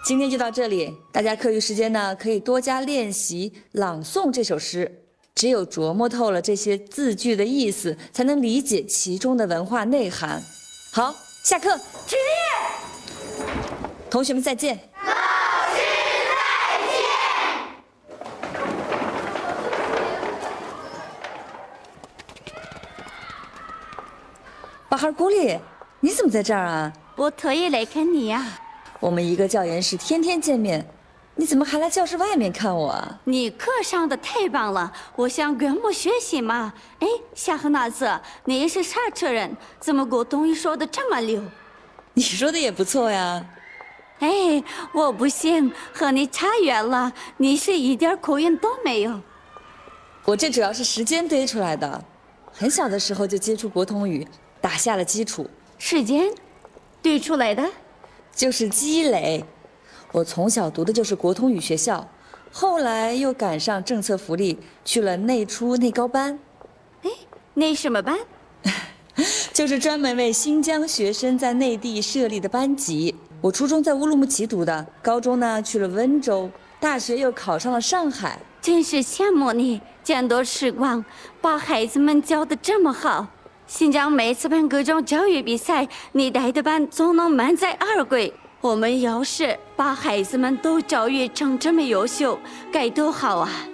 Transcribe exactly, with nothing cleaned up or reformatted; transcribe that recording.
今天就到这里，大家课余时间呢可以多加练习朗诵这首诗。只有琢磨透了这些字句的意思，才能理解其中的文化内涵。好，下课，起立，同学们再见。 老师再见。 巴哈尔古里，你怎么在这儿啊？ 我特意来看你呀。 我们一个教研室天天见面，你怎么还来教室外面看我啊？ 你课上的太棒了，我想跟我学习嘛。哎，夏赫纳斯，你也是沙特人，怎么广东语说的这么溜？ 你说的也不错呀。 哎，我不行，和你差远了，你是一点口音都没有。 我这主要是时间堆出来的，很小的时候就接触国通语，打下了基础。 时间堆出来的？ 就是积累。我从小读的就是国通语学校，后来又赶上政策福利，去了内初内高班。 哎，内什么班？ 就是专门为新疆学生在内地设立的班级。我初中在乌鲁木齐读的，高中呢去了温州，大学又考上了上海。 真是羡慕你，见多识广，把孩子们教得这么好。新疆每次办各种教育比赛，你带的班总能满载而归。我们要是把孩子们都教育成这么优秀，该多好啊！